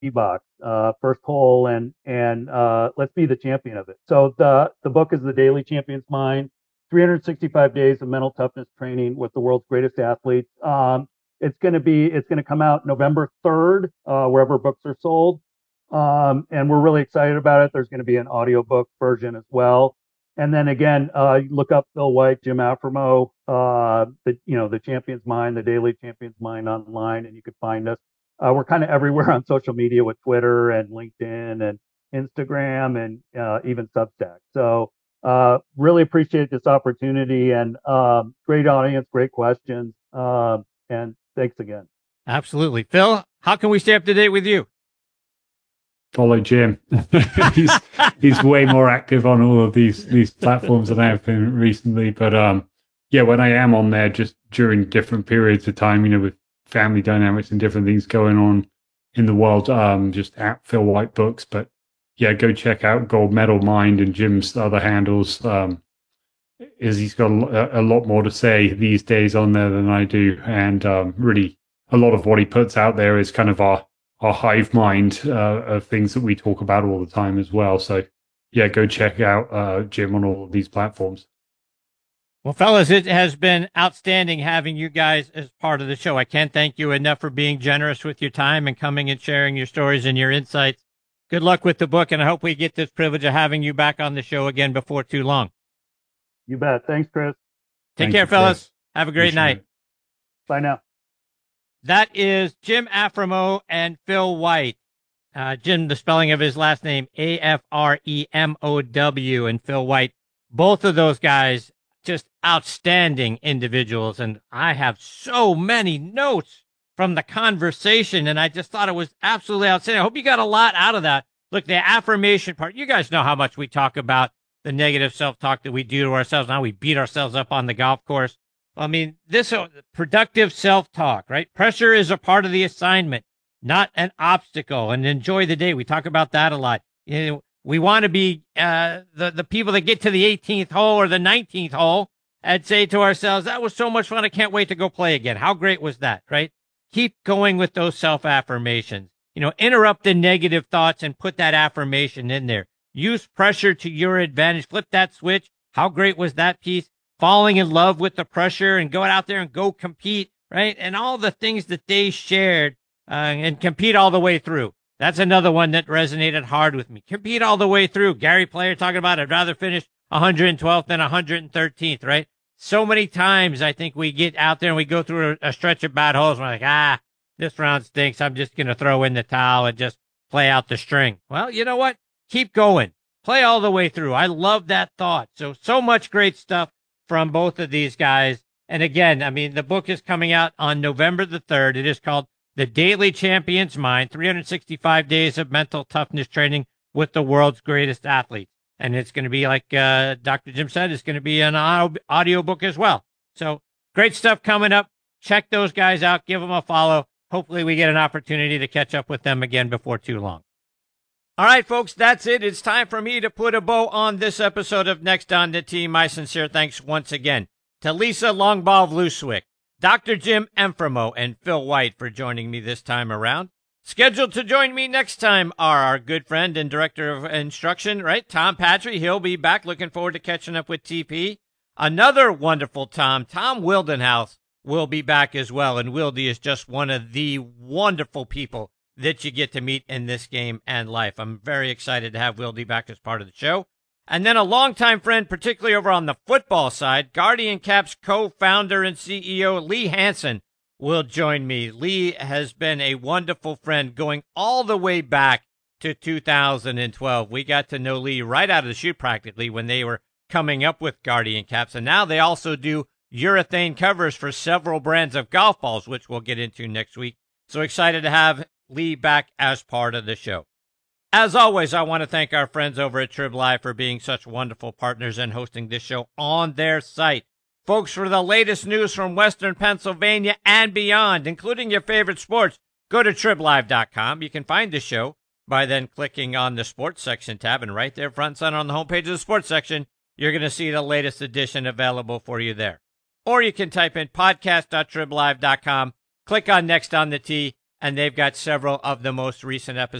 box, first hole, and let's be the champion of it. So the book is The Daily Champion's Mind, 365 days of mental toughness training with the world's greatest athletes. It's going to come out November 3rd, wherever books are sold. And we're really excited about it. There's going to be an audiobook version as well. And then again, look up Phil White, Jim Afremo, the Champion's Mind, the Daily Champion's Mind online, and you can find us. We're kind of everywhere on social media with Twitter and LinkedIn and Instagram and even Substack. So really appreciate this opportunity and great audience, great questions, and thanks again. Absolutely. Phil, how can we stay up to date with you? Follow Jim. he's way more active on all of these platforms than I have been recently. But yeah, when I am on there, just during different periods of time, with family dynamics and different things going on in the world, just at Phil White Books. But yeah, go check out Gold Medal Mind and Jim's other handles. He's got a lot more to say these days on there than I do, and really a lot of what he puts out there is kind of our hive mind of things that we talk about all the time as well. So yeah, go check out Jim on all of these platforms. Well, fellas, it has been outstanding having you guys as part of the show. I can't thank you enough for being generous with your time and coming and sharing your stories and your insights. Good luck with the book, and I hope we get this privilege of having you back on the show again before too long. You bet. Thanks, Chris. Take care, fellas. Have a great night. Bye now. That is Jim Afremo and Phil White. Jim, the spelling of his last name, Afremow, and Phil White. Both of those guys, just outstanding individuals. And I have so many notes from the conversation, and I just thought it was absolutely outstanding. I hope you got a lot out of that. Look, the affirmation part, you guys know how much we talk about the negative self-talk that we do to ourselves. Now we beat ourselves up on the golf course. I mean, this productive self-talk, right? Pressure is a part of the assignment, not an obstacle, and enjoy the day. We talk about that a lot. We want to be the people that get to the 18th hole or the 19th hole and say to ourselves, that was so much fun. I can't wait to go play again. How great was that, right? Keep going with those self-affirmations. Interrupt the negative thoughts and put that affirmation in there. Use pressure to your advantage. Flip that switch. How great was that piece? Falling in love with the pressure and going out there and go compete, right? And all the things that they shared and compete all the way through. That's another one that resonated hard with me. Compete all the way through. Gary Player talking about I'd rather finish 112th than 113th, right? So many times I think we get out there and we go through a stretch of bad holes. And we're like, this round stinks. I'm just going to throw in the towel and just play out the string. Well, you know what? Keep going. Play all the way through. I love that thought. So much great stuff from both of these guys. And again, I mean, the book is coming out on November the 3rd. It is called The Daily Champion's Mind, 365 Days of Mental Toughness Training with the World's Greatest Athletes. And it's going to be, like Dr. Jim said, it's going to be an audio book as well. So great stuff coming up. Check those guys out. Give them a follow. Hopefully we get an opportunity to catch up with them again before too long. All right, folks, that's it. It's time for me to put a bow on this episode of Next on the Tee. My sincere thanks once again to Lisa Longball-Vluswick, Dr. Jim Afremo, and Phil White for joining me this time around. Scheduled to join me next time are our good friend and director of instruction, right, Tom Patry. He'll be back. Looking forward to catching up with TP. Another wonderful Tom Wildenhouse, will be back as well. And Wildy is just one of the wonderful people that you get to meet in this game and life. I'm very excited to have Wildy back as part of the show. And then a longtime friend, particularly over on the football side, Guardian Caps co-founder and CEO Lee Hansen will join me. Lee has been a wonderful friend going all the way back to 2012. We got to know Lee right out of the chute practically when they were coming up with Guardian Caps. And now they also do urethane covers for several brands of golf balls, which we'll get into next week. So excited to have Lee back as part of the show. As always, I want to thank our friends over at Trib Live for being such wonderful partners and hosting this show on their site. Folks, for the latest news from Western Pennsylvania and beyond, including your favorite sports, go to triblive.com. You can find the show by then clicking on the sports section tab, and right there front and center on the homepage of the sports section, you're going to see the latest edition available for you there. Or you can type in podcast.triblive.com, click on Next on the Tee, and they've got several of the most recent episodes